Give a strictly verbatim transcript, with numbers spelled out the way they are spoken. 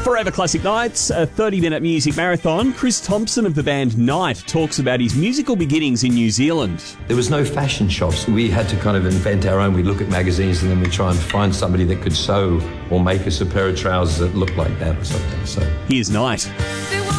Forever Classic Nights, a thirty-minute music marathon. Chris Thompson of the band Night talks about his musical beginnings in New Zealand. There was no fashion shops. We had to kind of invent our own. We'd look at magazines and then we'd try and find somebody that could sew or make us a pair of trousers that looked like that or something. So here's Night. There